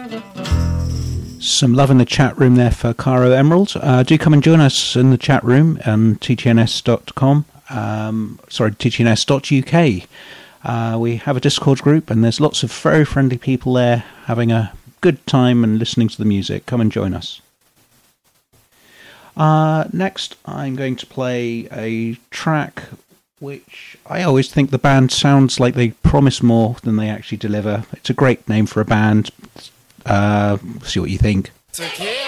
Some love in the chat room there for Caro Emerald. Do come and join us in the chat room on ttns.com. ttns.uk. We have a Discord group and there's lots of very friendly people there having a good time and listening to the music. Come and join us. Next, I'm going to play a track which I always think the band sounds like they promise more than they actually deliver. It's a great name for a band. See what you think. Tequila.